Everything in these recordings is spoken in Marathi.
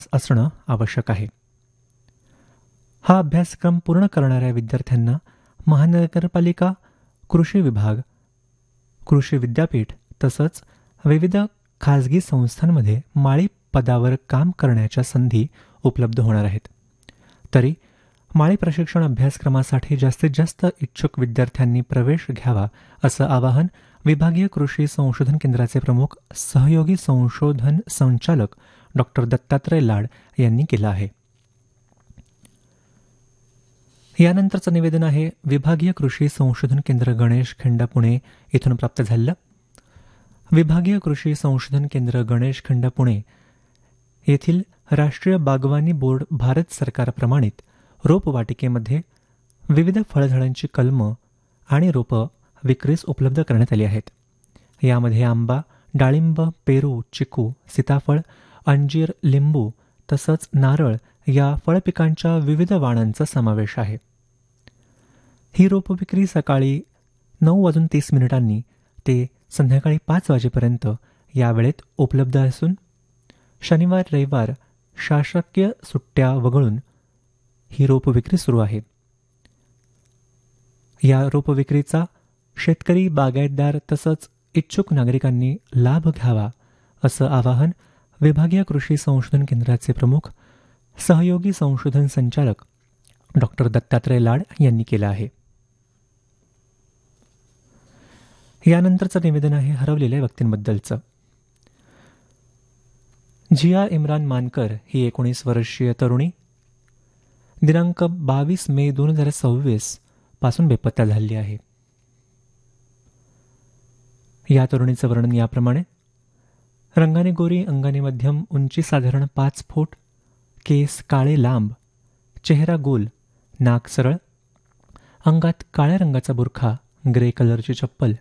असणं आवश्यक आहे. हा अभ्यासक्रम पूर्ण करणाऱ्या विद्यार्थ्यांना महानगरपालिका, कृषी विभाग, कृषी विद्यापीठ तसंच विविध खाजगी संस्थांमध्ये माळी पदावर काम करण्याच्या संधी उपलब्ध होणार आहेत. तरी माळी प्रशिक्षण अभ्यासक्रमासाठी जास्तीत जास्त इच्छुक विद्यार्थ्यांनी प्रवेश घ्यावा असं आवाहन विभागीय कृषी संशोधन केंद्राचे प्रमुख सहयोगी संशोधन संचालक डॉक्टर दत्तात्रय लाड यांनी केलं आहे. यानंतरचं निवेदन आहे विभागीय कृषी संशोधन केंद्र गणेश खिंड पुणे इथून प्राप्त झालं. विभागीय कृषी संशोधन केंद्र गणेश खिंड पुणे येथील राष्ट्रीय बागवानी बोर्ड भारत सरकार प्रमाणित रोपवाटिकेमध्ये विविध फळझाडांची कलमं आणि रोपं विक्रीस उपलब्ध करण्यात आली आहेत. यामध्ये आंबा, डाळिंब, पेरू, चिकू, सीताफळ, अंजीर, लिंबू तसंच नारळ या फळपिकांच्या विविध वाणांचा समावेश आहे. ही रोप विक्री सकाळी 9:30 ते संध्याकाळी 5 वाजेपर्यंत या वेळेत उपलब्ध असून शनिवार रविवार शासकीय सुट्ट्या वगळून ही रोप विक्री सुरू आहे. या रोप विक्रीचा शेतकरी, बागायतदार तसंच इच्छुक नागरिकांनी लाभ घ्यावा असं आवाहन विभागीय कृषी संशोधन केंद्राचे प्रमुख सहयोगी संशोधन संचालक डॉक्टर दत्तात्रय लाड यांनी केलं आहे. यानंतरचं निवेदन आहे हरवलेल्या व्यक्तींबद्दलचं. झिया इम्रान मानकर ही 19 वर्षीय तरुणी दिनांक 22 मे 2026 पासून बेपत्ता झाली आहे. या तरुणीचं वर्णन याप्रमाणे: रंगाने गोरी, अंगाने मध्यम, उंची साधारण 5 फूट, केस काळे लांब, चेहरा गोल, नाक सरळ, अंगात काळ्या रंगाचा बुरखा, ग्रे कलरची चप्पल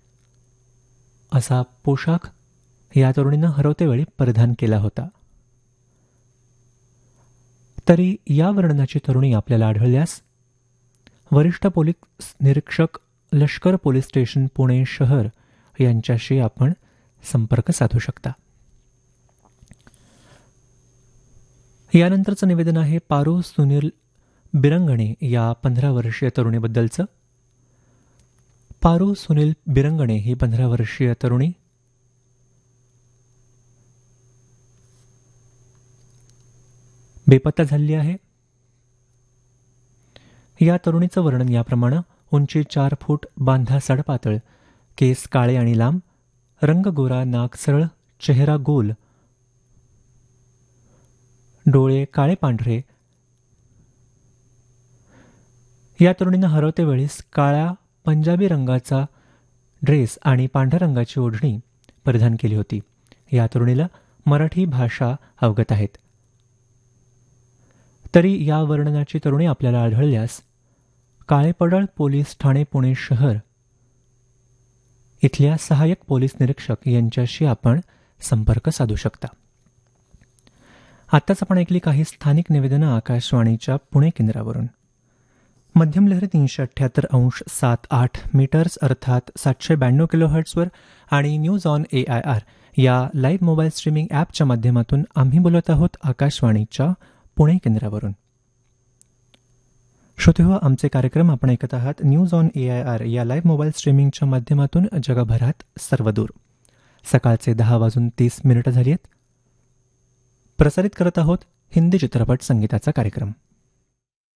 असा पोशाख या तरुणीनं हरवतेवेळी परिधान केला होता. तरी या वर्णनाची तरुणी आपल्याला आढळल्यास वरिष्ठ पोलीस निरीक्षक, लष्कर पोलीस स्टेशन पुणे शहर यांच्याशी आपण संपर्क साधू शकता. यानंतरचं निवेदन आहे पारू सुनील बिरंगणे या 15 वर्षीय तरुणीबद्दलचं. पारू सुनील बिरंगणे ही 15 वर्षीय तरुणी बेपत्ता झाली आहे. या तरुणीचं वर्णन याप्रमाणे: उंची 4 फूट, बांधा सडपातळ, केस काळे आणि लांब, रंग गोरा, नाक सरळ, चेहरा गोल, डोळे काळे पांढरे. या तरुणीनं हरवतेवेळीस काळ्या पंजाबी रंगाचा ड्रेस आणि पांढऱ्या रंगाची ओढणी परिधान केली होती. या तरुणीला मराठी भाषा अवगत आहेत. तरी या वर्णनाची तरुणी आपल्याला आढळल्यास काळेपडळ पोलीस ठाणे पुणे शहर इथल्या सहाय्यक पोलीस निरीक्षक यांच्याशी आपण संपर्क साधू शकता. आत्ताच आपण ऐकली काही स्थानिक निवेदनं आकाशवाणीच्या पुणे केंद्रावरून. मध्यम लहरी 378.7 मीटर्स अर्थात 792 किलोहर्ट्झवर आणि न्यूज ऑन AIR या लाईव्ह मोबाईल स्ट्रीमिंग ॲपच्या माध्यमातून आम्ही बोलत आहोत आकाशवाणीच्या पुणे केंद्रावरून. श्रोतेहो, आमचे कार्यक्रम आपण ऐकत आहात न्यूज ऑन AIR या लाईव्ह मोबाईल स्ट्रीमिंगच्या माध्यमातून जगभरात सर्वदूर. सकाळचे 10:30 झाली आहेत. प्रसारित करत आहोत हिंदी चित्रपट संगीताचा कार्यक्रम.